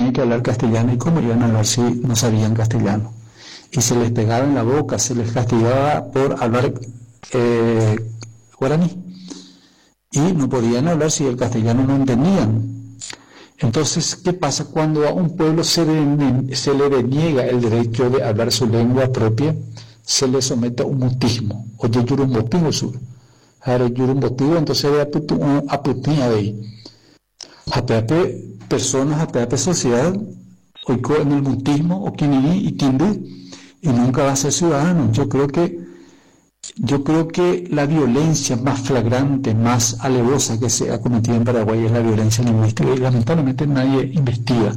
tenían que hablar castellano, y cómo iban a hablar si no sabían castellano. Y se les pegaba en la boca, se les castigaba por hablar guaraní. Y no podían hablar si el castellano no entendían. Entonces, ¿qué pasa cuando a un pueblo se le deniega el derecho de hablar su lengua propia? Se le somete a un mutismo, o yurumbotigo sur. Ahora yurumbotigo, entonces aputinha de ahí. Hapeape personas, hapeape sociedad, hoy en el mutismo, o quininí y quindí, y nunca va a ser ciudadano. Yo creo que la violencia más flagrante, más alevosa que se ha cometido en Paraguay es la violencia lingüística, y lamentablemente nadie investiga.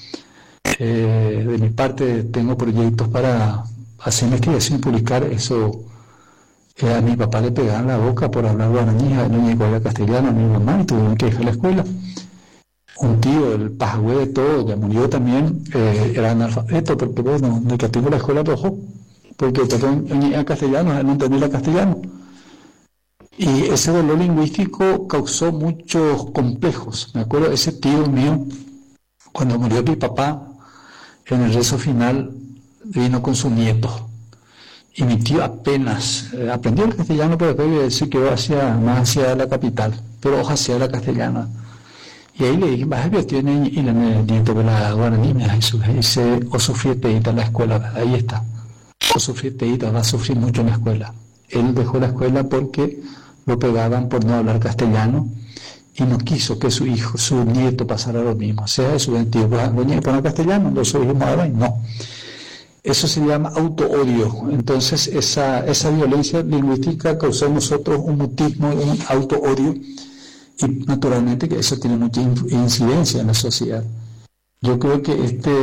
De mi parte tengo proyectos para hacer investigación y publicar eso. A mi papá le pegaban la boca por hablar guaraní, no llegó a castellano, a mi mamá, y tuvieron que dejar la escuela. Un tío, el pajagüe de todo, ya murió también, era analfabeto, porque bueno, de que tengo la escuela rojo, porque todo en castellano, no entendía castellano. Y ese dolor lingüístico causó muchos complejos. Me acuerdo, ese tío mío, cuando murió mi papá, en el rezo final, vino con su nieto. Y mi tío apenas aprendió el castellano, pero después se quedó más hacia la capital, pero hacia la castellana. Y ahí le dije, vas a ver, tiene y el nieto de la guaraní, y dice, o sufrir teíta en la escuela, ahí está. O sufrir teíta, va a sufrir mucho en la escuela. Él dejó la escuela porque lo pegaban por no hablar castellano, y no quiso que su nieto pasara lo mismo. O sea, su tío, pues, ¿poner castellano? No soy no. Eso se llama auto-odio. Entonces, esa violencia lingüística causó en nosotros un mutismo, un auto-odio, y naturalmente que eso tiene mucha incidencia en la sociedad. Yo creo que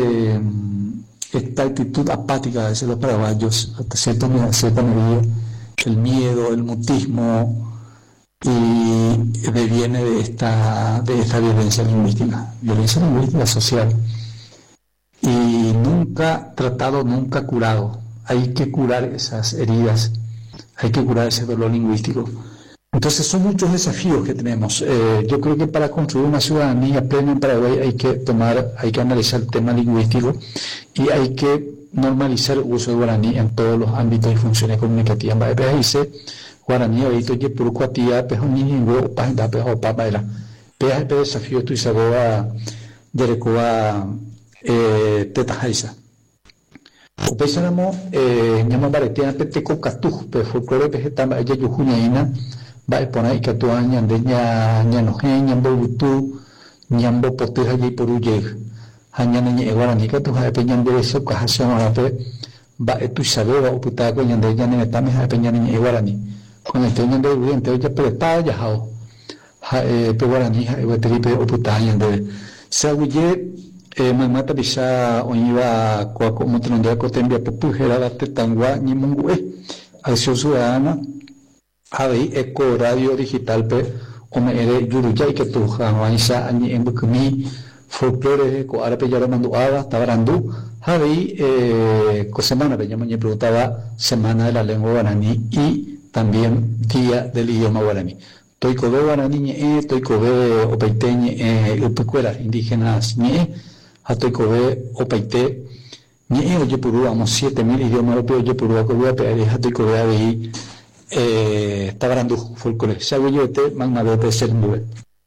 esta actitud apática de los paraguayos, hasta cierta medida, el miedo, el mutismo, y deviene de esta violencia lingüística social. Y nunca tratado, nunca curado. Hay que curar esas heridas, hay que curar ese dolor lingüístico. Entonces son muchos desafíos que tenemos. Yo creo que para construir una ciudadanía plena en Paraguay hay que analizar el tema lingüístico, y hay que normalizar el uso de guaraní en todos los ámbitos y funciones comunicativas. Dice guaraní, ahorita que por cuatía, pero ni ningún página, pero papaela. Pero el desafío estoy seguro de tetajaisa. Upesaramo nyama baretia peteko katuh pe folklore vegetal ella yujuñaina va a poner que tu año de ñanoje ñambo butu ñambo poteja y poruyeg hañana ñe guarani que tu ha peñan de eso que hace una pe va a tu saber o puta con ñande ñane también ha peñan ñe guarani con este ñande bien te ya presta ya hao pe guarani ha evatripe o puta ñande sabuye mamata bisa oiva kwa como tronde ko tembia popujera la tetangua ni mungue acción ciudadana ahí eco radio digital pe o me ere yuruya y que tu jawaisa ani en bukumi folklore ko arape ya mando aga tabarandu ahí ko semana pe llamo preguntaba semana de la lengua guaraní y también día del idioma guaraní. Estoy con guaraní estoy con opeiteñe upecuelas indígenas Hatoikobe opaite ni oye puru amos 7.000 idiomas europeos oye puru akobe pe hatoikobe ahí tabarandu folclore sagoyote magmadote sermube.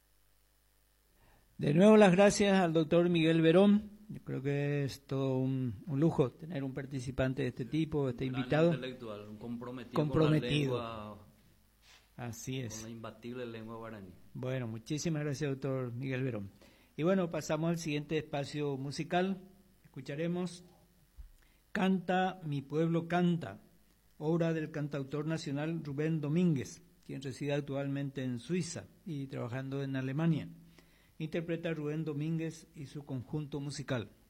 De nuevo las gracias al doctor Miguel Verón. Yo creo que es todo un lujo tener un participante de este tipo, este invitado. Intelectual, un comprometido. Con la lengua, así es. Con la imbatible lengua guaraní. Bueno, muchísimas gracias, doctor Miguel Verón. Y bueno, pasamos al siguiente espacio musical. Escucharemos Canta, mi pueblo canta, obra del cantautor nacional Rubén Domínguez, quien reside actualmente en Suiza y trabajando en Alemania. Interpreta Rubén Domínguez y su conjunto musical.